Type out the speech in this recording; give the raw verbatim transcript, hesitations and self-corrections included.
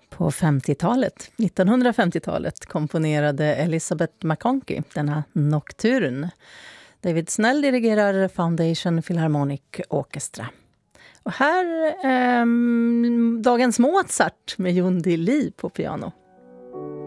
På femtiotalet, nittonhundrafemtiotalet, komponerade Elizabeth McConkie denna Nocturne. David Snell dirigerar Foundation Philharmonic Orchestra. Och här eh, dagens Mozart med Jon Di Li på piano.